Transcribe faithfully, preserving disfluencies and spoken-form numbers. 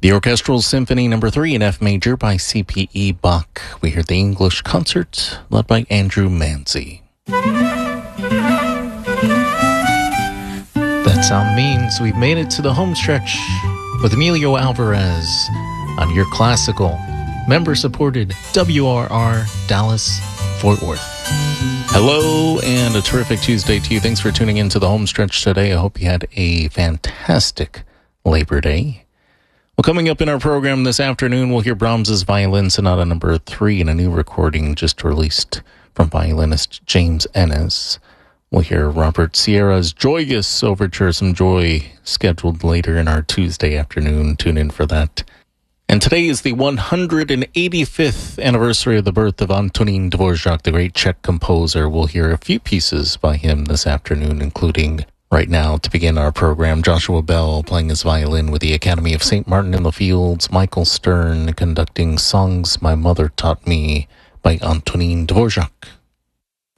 The Orchestral Symphony Number three in F Major by C P E Bach. We heard the English Concert, led by Andrew Manzi. That sound means we've made it to the home stretch with Emilio Alvarez on your classical, member-supported W R R Dallas Fort Worth. Hello and a terrific Tuesday to you. Thanks for tuning in to the home stretch today. I hope you had a fantastic Labor Day. Well, coming up in our program this afternoon, we'll hear Brahms's Violin Sonata Number three in a new recording just released from violinist James Ennis. We'll hear Robert Sierra's Joyous Overture, some joy, scheduled later in our Tuesday afternoon. Tune in for that. And today is the one hundred eighty-fifth anniversary of the birth of Antonín Dvořák, the great Czech composer. We'll hear a few pieces by him this afternoon, including, right now, to begin our program, Joshua Bell playing his violin with the Academy of Saint Martin in the Fields, Michael Stern conducting Songs My Mother Taught Me by Antonín Dvořák.